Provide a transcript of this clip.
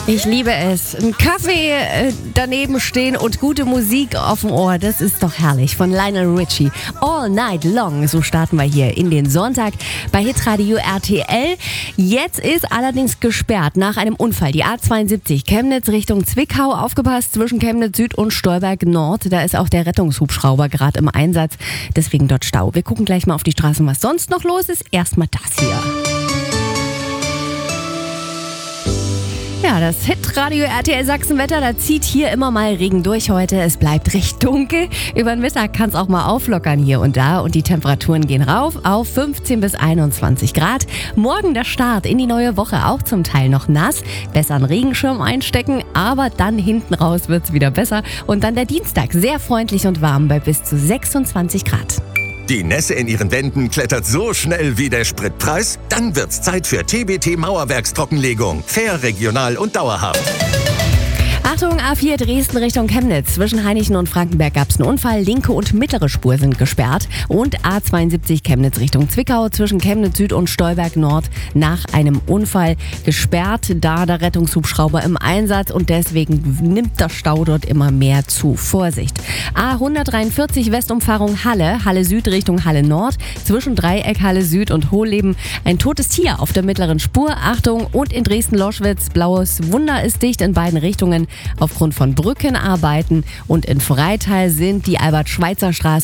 Ich liebe es. Ein Kaffee daneben stehen und gute Musik auf dem Ohr. Das ist doch herrlich. Von Lionel Richie. All Night Long. So starten wir hier in den Sonntag bei Hitradio RTL. Jetzt ist allerdings gesperrt nach einem Unfall. Die A72 Chemnitz Richtung Zwickau. Aufgepasst, zwischen Chemnitz Süd und Stolberg Nord. Da ist auch der Rettungshubschrauber gerade im Einsatz. Deswegen dort Stau. Wir gucken gleich mal auf die Straßen, was sonst noch los ist. Erstmal das hier. Ja, das Hitradio RTL Sachsenwetter, da zieht hier immer mal Regen durch heute. Es bleibt recht dunkel. Über den Mittag kann es auch mal auflockern hier und da. Und die Temperaturen gehen rauf auf 15 bis 21 Grad. Morgen der Start in die neue Woche, auch zum Teil noch nass. Besser einen Regenschirm einstecken, aber dann hinten raus wird es wieder besser. Und dann der Dienstag, sehr freundlich und warm bei bis zu 26 Grad. Die Nässe in Ihren Wänden klettert so schnell wie der Spritpreis? Dann wird's Zeit für TBT Mauerwerkstrockenlegung. Fair, regional und dauerhaft. Achtung, A4 Dresden Richtung Chemnitz. Zwischen Hainichen und Frankenberg gab es einen Unfall. Linke und mittlere Spur sind gesperrt. Und A72 Chemnitz Richtung Zwickau. Zwischen Chemnitz Süd und Stolberg Nord nach einem Unfall gesperrt. Da der Rettungshubschrauber im Einsatz und deswegen nimmt der Stau dort immer mehr zu. Vorsicht. A143 Westumfahrung Halle. Halle Süd Richtung Halle Nord. Zwischen Dreieck Halle Süd und Hohleben ein totes Tier auf der mittleren Spur. Achtung, und in Dresden-Loschwitz Blaues Wunder ist dicht in beiden Richtungen aufgrund von Brückenarbeiten. Und in Freital sind die Albert-Schweitzer-Straße